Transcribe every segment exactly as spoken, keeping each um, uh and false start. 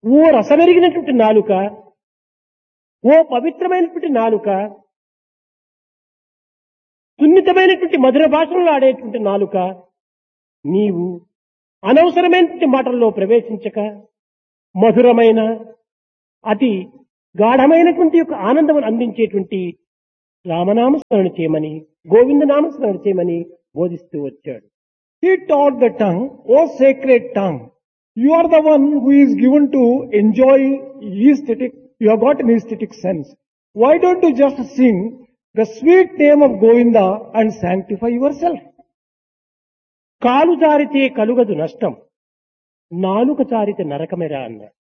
ఓ రసమెరిగినటువంటి నాలుక, ఓ పవిత్రమైనటువంటి నాలుక, సున్నితమైనటువంటి మధుర భాషలు ఆడేటువంటి నాలుక, నీవు అనవసరమైనటువంటి మాటల్లో ప్రవేశించక మధురమైన అతి గాఢమైనటువంటి యొక్క ఆనందం అందించేటువంటి రామనామస్మరణ చేయమని, గోవిందనామస్మరణ చేయమని బోధిస్తూ వచ్చాడు. He taught the tongue, O sacred tongue, you are the one who is given to enjoy aesthetic, you have got an aesthetic sense. Why don't you just sing the sweet name of Govinda and sanctify yourself? కాలు జారితే కలుగదు నష్టం, నాలుక జారితే నరకమేరా అన్నాడు.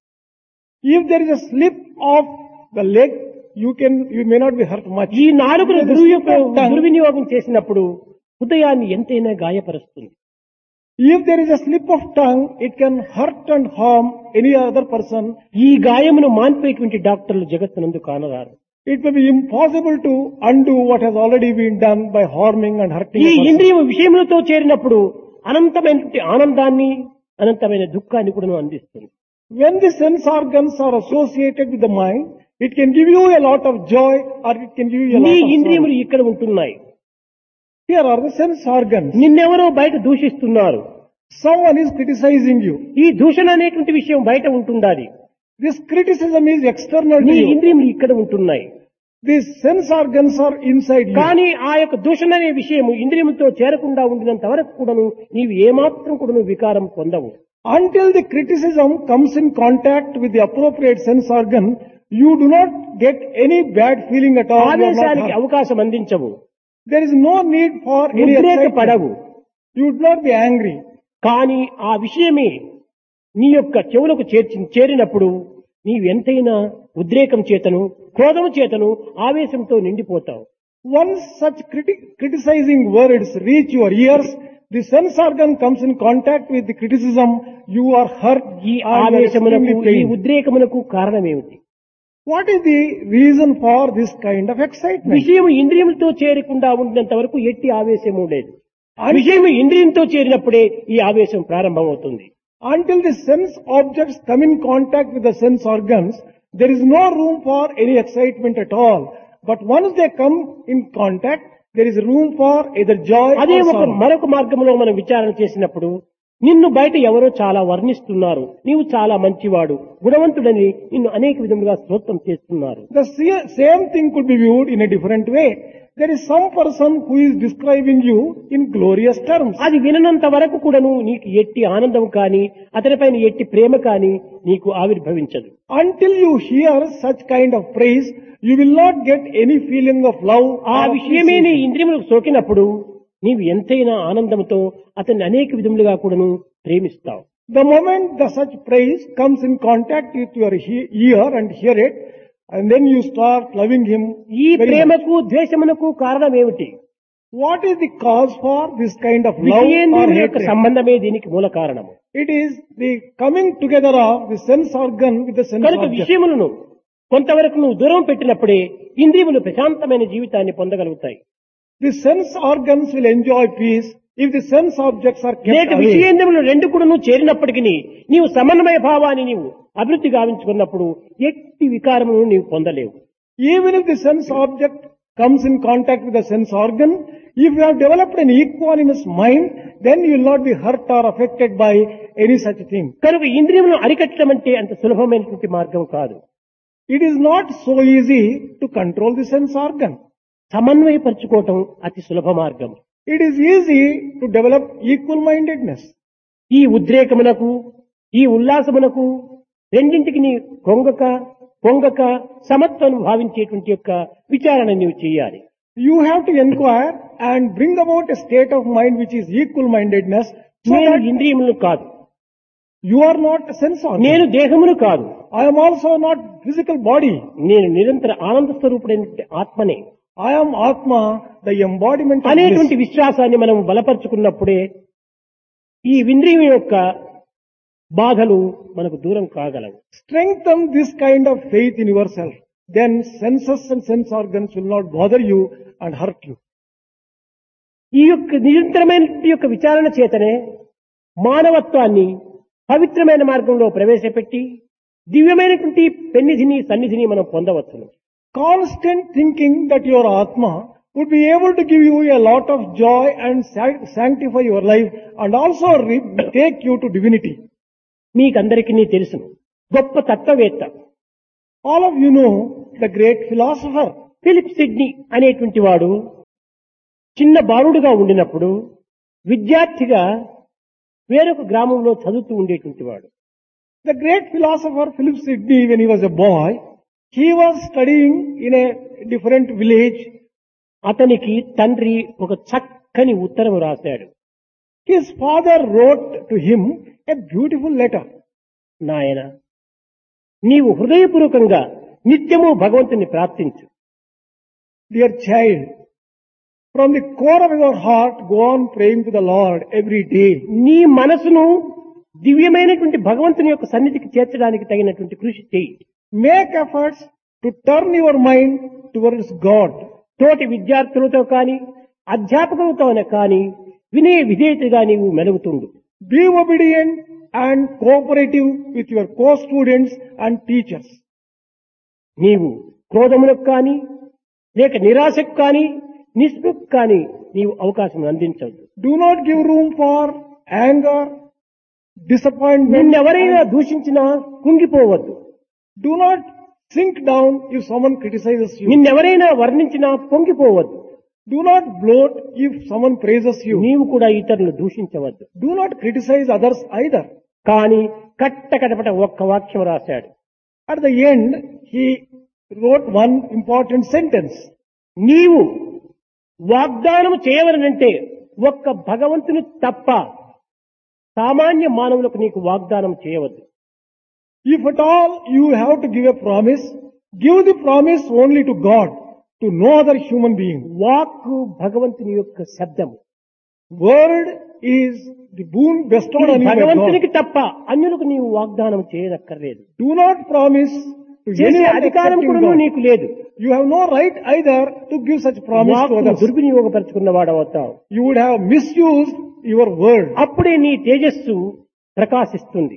If there is a slip of the leg, you can, you may not be hurt much. ఈ నాలుకను దుర్వినియోగం చేసినప్పుడు హృదయాన్ని ఎంతైనా గాయపరుస్తుంది. If there is a slip of tongue, it can hurt and harm any other person. ఈ గాయమును మాన్పేటువంటి డాక్టర్లు జగత్తునందు కానరారు. It may be impossible to undo what has already been done by harming and hurting ఈ a person. ఇంద్రియ విషయములతో చేరినప్పుడు అనంతమైనటువంటి ఆనందాన్ని, అనంతమైన దుఃఖాన్ని కూడా అందిస్తుంది. When the sense organs are associated with the mind, it can give you a lot of joy or it can give you a నీ lot of ఇంద్రియములు sorrow. ఇక్కడ ఉంటున్నాయి. Here are the sense organs. నిన్నెవరో బయట దూషిస్తున్నారు. Someone is criticizing you. ఈ దూషణ అనేటువంటి విషయం బయట ఉంటుండాలి. This criticism is external to నీ you. ఇంద్రియములు ఇక్కడ ఉంటున్నాయి. These sense organs are inside you. కానీ ఆ యొక్క దూషణ అనే విషయం ఇంద్రియముతో చేరకుండా ఉండినంత వరకు కూడాను నీవు ఏమాత్రం కూడాను వికారం పొందవు. Until the criticism comes in contact with the appropriate sense organ, you do not get any bad feeling at all. You are not ఆవేశానికి hurt. అవకాశం అందించవు. There is no need for any ఉద్రేక excitement. పడవు. You would not be angry. కానీ ఆ విషయమే నీ యొక్క చెవులకు చేర్చి చేరినప్పుడు నీవు ఎంతైనా ఉద్రేకం చేతను, క్రోధము చేతను, ఆవేశంతో నిండిపోతావు. Once such criti- criticizing words reach your ears, the sense organ comes in contact with the criticism, you are hurt, ఈ and you are ఆవేశమునకు, extremely ఈ pained. ఉద్రేకమునకు కారణమేమిటి? What is the reason for this kind of excitement? విషయం ఇంద్రియములతో చేరకుండా ఉండినంత వరకు ఎట్టి ఆవేశము లేదు. ఆ విషయం ఇంద్రియంతో చేరినప్పుడే ఈ ఆవేశం ప్రారంభమవుతుంది. Until the sense objects come in contact with the sense organs, there is no room for any excitement at all. But once they come in contact, there is room for either joy అదే or ఒక sorrow. మరొక మార్గంలో మనం విచారణ చేసినప్పుడు నిన్ను బయట ఎవరో చాలా వర్ణిస్తున్నారు, నీవు చాలా మంచివాడు, గుణవంతుడని నిన్ను అనేక విధములుగా స్తోత్రం చేస్తున్నారు. The se- same thing could be viewed in a different way. There is some person who is describing you in glorious terms. అది విననంత వరకు కూడాను నీకు ఎట్టి ఆనందం కానీ, అతనిపైన ఎట్టి ప్రేమ కానీ నీకు ఆవిర్భవించదు. Until you hear such kind of praise, you will not get any feeling of love. ఆ or విషయమే నీ appreciation. ఇంద్రియములకు సోకినప్పుడు నీవు ఎంతైనా ఆనందంతో అతన్ని అనేక విధములుగా కూడాను ప్రేమిస్తావు. The moment the such praise comes in contact with your he- ear and hear it, and then you start loving him ఈ very much. ప్రేమకు, ద్వేషమునకు కారణం ఏమిటి? What is the cause for this kind of love or విషయేంద్రియముల యొక్క hatred? సంబంధమే దీనికి మూల కారణము. It is the coming together of the sense organ with the sense కనుక object. విషయములను కొంతవరకు నువ్వు దూరం పెట్టినప్పుడే ఇంద్రియములు ప్రశాంతమైన జీవితాన్ని పొందగలుగుతాయి. The sense organs will enjoy peace if the sense objects are kept లేక away. విషయేంద్రియములు రెండు కూడా నువ్వు చేరినప్పటికీ నీవు సమన్వయ భావాన్ని నీవు అభివృద్ధి గావించుకున్నప్పుడు ఎట్టి వికారమును నీవు పొందలేవు. Even if the sense object comes in contact with the sense organ, if you have developed an equanimous mind, then you will not be hurt or affected by any such thing. కనుక ఇంద్రియములను అరికట్టడం అంటే అంత సులభమైనటువంటి మార్గం కాదు. It is not so easy to control the sense organ. సమన్వయపరచుకోవటం అతి సులభ మార్గం. It is easy to develop equal mindedness. ఈ ఉద్రేకమునకు, ఈ ఉల్లాసమునకు రెండింటికి నీ కొంగక పొంగక సమత్వం భావించేటువంటి యొక్క విచారణ నీవు చేయాలి. You have to inquire and bring about a state of mind which is equal mindedness. So నేను that ఇంద్రియములు కాదు, you are not a sense organ. నేను దేహమును కాదు, I am also not physical body. నేను నిరంతర ఆనంద స్వరూపుడైనటువంటి ఆత్మనే I am Atma, the embodiment of అనేటువంటి bliss. విశ్వాసాన్ని మనం బలపరుచుకున్నప్పుడే ఈ ఇంద్రియం యొక్క బాధలు మనకు దూరం కాగలవు. Strengthen this kind of faith in yourself. Then senses and sense organs will not bother you and hurt you. ఈ యొక్క నిరంతరమైన యొక్క విచారణ చేతనే మానవత్వాన్ని పవిత్రమైన మార్గంలో ప్రవేశపెట్టి దివ్యమైనటువంటి పెన్నిధిని సన్నిధిని మనం పొందవచ్చును. Constant thinking that your Atma would be able to give you a lot of joy and sanct- sanctify your life and also re- take you to divinity. మీకందరికీ తెలుసును, గొప్ప తత్వవేత్త All of you know the great philosopher Philip Sydney అనేటువంటి వాడు చిన్న బాలుడుగా ఉండినప్పుడు విద్యార్థిగా వేరొక గ్రామంలో చదువుతూ ఉండేటువంటి వాడు. The great philosopher Philip Sidney, when he was a boy, he was studying in a different village. అతనికి తండ్రి ఒక చక్కని ఉత్తరం రాశాడు. His father wrote to him a beautiful letter. నాయన, నీవు హృదయపూర్వకంగా నిత్యము భగవంతుని ప్రార్థించు. Dear child, from the core of your heart, go on praying to the Lord every day. నీ మనసును దివ్యమైనటువంటి భగవంతుని యొక్క సన్నిధికి చేర్చడానికి తగినటువంటి కృషి చేయి. Make efforts to turn your mind towards God. తోటి విద్యార్థులతో కానీ అధ్యాపకులతో కానీ వినయ విధేయతగా నీవు మెలుగుతుండు. Be obedient and cooperative with your co-students and teachers. నీవు క్రోధములకు కానీ లేక నిరాశకు కానీ నిస్పృహకు కానీ నీవు అవకాశం అందించవద్దు. Do not give room for anger, disappointment. నిన్నెవరైనా దూషించినా కుంగిపోవద్దు. Do not sink down if someone criticizes you. నిన్నెవరైనా వర్ణించినా పొంగిపోవద్దు. Do not bloat if someone praises you. నీవు కూడా ఇతరులు దూషించవద్దు. Do not criticize others either. కానీ కట్ట కడపట ఒక్క వాక్యం రాశాడు. At the end, he wrote one important sentence. నీవు వాగ్దానం చేయవలనంటే ఒక్క భగవంతుని తప్ప సామాన్య మానవులకు నీకు వాగ్దానం చేయవద్దు. If at all you have to give a promise, give the promise only to God, to no other human being. వాక్కు భగవంతుని యొక్క శబ్దము. Word is the boon bestowed on you by God. భగవంతునికి తప్ప అన్యులకు నీవు వాగ్దానం చేయనక్కర్లేదు. Do not promise to చేసే anyone అధికారం except in కూడా God. నీకు లేదు. You have no right either to give such promise to వాక్కును others. దుర్వినియోగపరుచుకున్న వాడవుతావు. You would have misused your word. అప్పుడే నీ తేజస్సు ప్రకాశిస్తుంది.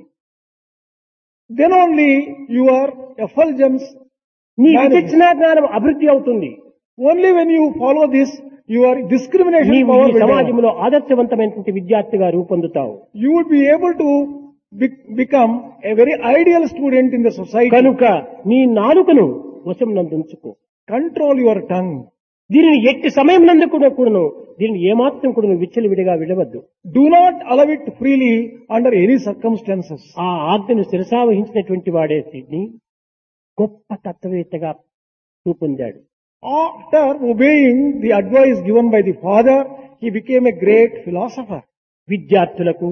Then only your effulgence. నీ vanishes. విచక్షణా జ్ఞానం అభివృద్ధి అవుతుంది. Only when you follow this, your discrimination నీవు power ఈ will develop. సమాజంలో ఆదర్శవంతమైనటువంటి విద్యార్థిగా రూపొందుతావు. You would be able to be- become a very ideal student in the society. కనుక నీ నాలుకను వశం నందుంచుకో. Control your tongue. దీనిని ఎట్టి సమయం నందు కూడా కూడాను దీనిని ఏమాత్రం కూడా విచ్చలవిడిగా విడవద్దు. Do not allow it freely under any circumstances. ఆ ఆజ్ఞను శిరసావహించినటువంటి వాడే సిడ్నీ గొప్ప తత్వవేత్తగా రూపొందాడు. After obeying the advice given by the father, he became a great philosopher. విద్యార్థులకు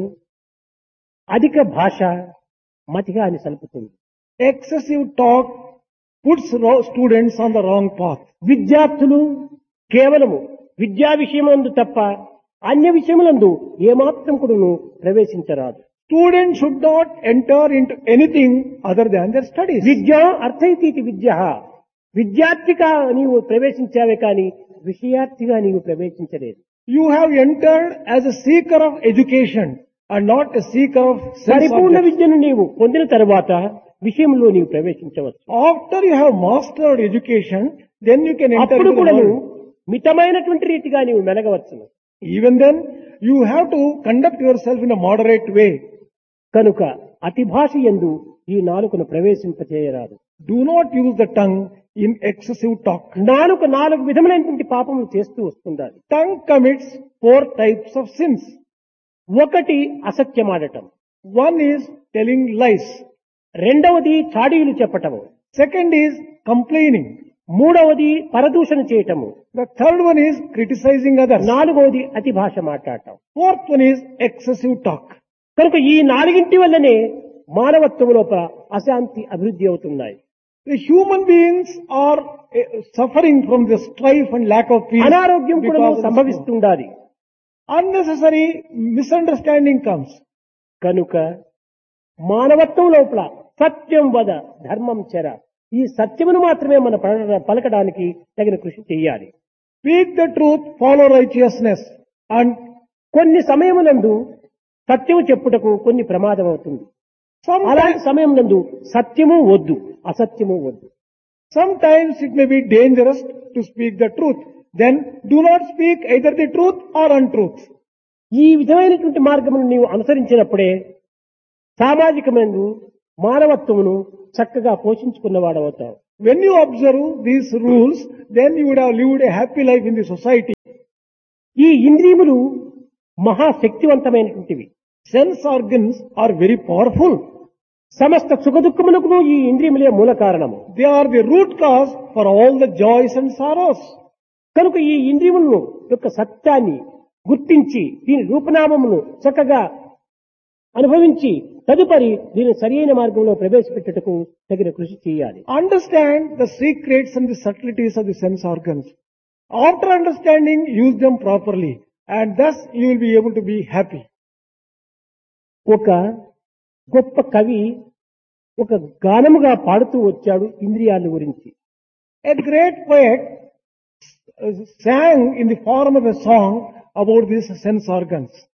అధిక భాష మతిగా అని సలుపుతుంది. Excessive talk puts ro- students on the wrong path. విద్యార్థులు కేవలము విద్యా విషయమందు తప్ప అన్య విషయములందు ఏమాత్రం కూడాను ప్రవేశించరాదు. Students should not enter into anything other than their studies. విద్య అర్థైతీతి విద్య విద్యార్థిగా నీవు ప్రవేశించావే కానీ విషయార్థిగా నీవు ప్రవేశించలేదు. You have entered as a seeker of education and not a seeker of sense పరిపూర్ణ objects. విద్యను నీవు పొందిన తరువాత విషయంలో నీవు ప్రవేశించవచ్చు. After you have mastered education, then you can enter అప్పుడు into the కూడా world. మితమైనటువంటి రీతిగా నీవు మెలగవచ్చును. Even then, you have to conduct yourself in a moderate way. కనుక అతి భాష యందు ఈ నాలుకను ప్రవేశింపచేయరాదు. Do not use the tongue in excessive talk. నాలుక నాలుగు విధములైనటువంటి పాపములు చేస్తూ వస్తుండాలి. Tongue commits four types of sins. ఒకటి అసత్యమాడటం, One is telling lies. రెండవది చాడీలు చెప్పటము, Second is complaining. మూడవది పరదూషణ చేయటము, The third one is criticizing others. నాలుగవది అతి భాష మాట్లాడటం. Fourth one is excessive talk. కనుక ఈ నాలుగింటి వల్లనే మానవత్వం లోపల అశాంతి అభివృద్ధి అవుతున్నాయి. The human beings are uh, suffering from the strife and lack of peace. అనారోగ్యం కూడా because of this. సంభవిస్తుండాలి. Unnecessary misunderstanding comes. కనుక మానవత్వం లోపల సత్యం వద ధర్మం చెర, ఈ సత్యమును మాత్రమే మన పల- పలకడానికి తగిన కృషి చేయాలి. Speak the truth, follow righteousness, and కొన్ని సమయమునందు సత్యము చెప్పుటకు కొన్ని ప్రమాదం అవుతుంది. అలాంటి Sometimes, సమయం నందు సత్యము వద్దు, అసత్యము వద్దు. sometimes it may be dangerous to speak the truth. Then do not speak either the truth or untruth. ఈ విధమైనటువంటి మార్గమును నీవు అనుసరించినప్పుడే సామాజికమైన మానవత్వమును చక్కగా పోషించుకున్నవాడవుతావు. When you observe these rules, then you would have lived a happy life in the society. ఈ ఇంద్రియములు మహాశక్తివంతమైనటువంటివి. Sense organs are very powerful. సమస్త సుఖదుఖములకు ఈ ఇంద్రియములే మూల కారణము. They are the root cause for all the joys and sorrows. కనుక ఈ ఇంద్రియములను యొక్క సత్యాన్ని గుర్తించి దీని రూపనామమును చక్కగా అనుభవించి తదుపరి దీని సరియైన మార్గంలో ప్రవేశపెట్టుటకు తగిన కృషి చేయాలి. Understand the secrets and the subtleties of the sense organs. After understanding, use them properly, and thus you will be able to be happy. ఒక గొప్ప కవి ఒక గానముగా పాడుతూ వచ్చాడు ఇంద్రియాల గురించి. A great poet uh, sang in the form of a song about these sense organs.